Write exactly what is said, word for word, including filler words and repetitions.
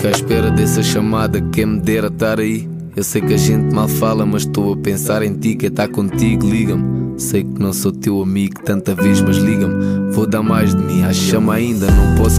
Fico à espera dessa chamada, quem me dera estar aí. Eu sei que a gente mal fala, mas estou a pensar em ti. Quem está contigo, liga-me. Sei que não sou teu amigo tanta vez, mas liga-me. Vou dar mais de mim, à chama ainda, não posso